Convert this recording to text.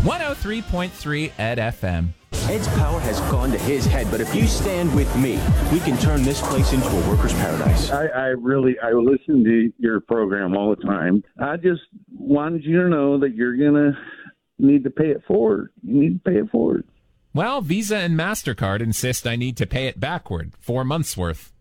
103.3 Ed FM. Ed's power has gone to his head, but if you stand with me, we can turn this place into a worker's paradise. I listen to your program all the time. I just wanted you to know that you're going to need to pay it forward. You need to pay it forward. Well, Visa and MasterCard insist I need to pay it backward, 4 months worth.